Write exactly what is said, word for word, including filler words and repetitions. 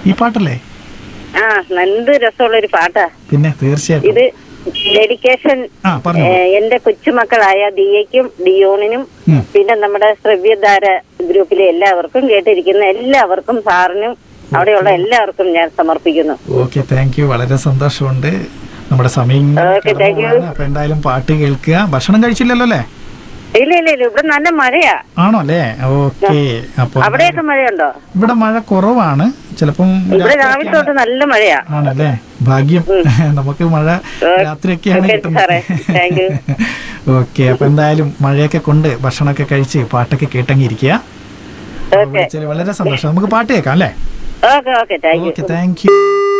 ഈ പാട്ടല്ലേ? ആ എന്ത് രസമുള്ളൊരു പാട്ടാ. പിന്നെ തീർച്ചയായിട്ടും ഇത് ഡെഡിക്കേഷൻ ആ പറഞ്ഞു. എന്റെ കൊച്ചുമക്കളായ ദിയയ്ക്കും ഡിയോണിനും ഉം. പിന്നെ നമ്മുടെ ശ്രവ്യധാര ഗ്രൂപ്പിലെ എല്ലാവർക്കും കേട്ടിരിക്കുന്ന എല്ലാവർക്കും സാറിനും അവിടെയുള്ള എല്ലാവർക്കും ഞാൻ സമർപ്പിക്കുന്നു. Okay, thank you. വളരെ സന്തോഷമുണ്ട്. നമ്മുടെ സമയം ഓക്കെ, താങ്ക് യു. അപ്പൊ എന്തായാലും പാട്ട് കേൾക്കുക. ഭക്ഷണം കഴിച്ചില്ലല്ലോ അല്ലേ? ഇല്ല ഇല്ല ഇല്ല ഇവിടെ നല്ല മഴയാ. ആണോ അല്ലേ? ഓക്കെ. അപ്പൊ അവിടെയൊക്കെ മഴയുണ്ടോ? ഇവിടെ മഴ കുറവാണ്. ചിലപ്പം ഇവിടെ രാവിലെ തൊട്ട് നല്ല മഴയാ. ആണല്ലേ? ഭാഗ്യം. നമുക്ക് മഴ രാത്രിയൊക്കെയാണ് കിട്ടുന്നത്. ഓക്കെ, അപ്പൊ എന്തായാലും മഴയൊക്കെ കൊണ്ട് ഭക്ഷണമൊക്കെ കഴിച്ച് പാട്ടൊക്കെ കേട്ടങ്ങിരിക്കുക. വളരെ സന്തോഷം. നമുക്ക് പാട്ട് കേൾക്കാം അല്ലേ? Okay okay thank you. Okay, thank you.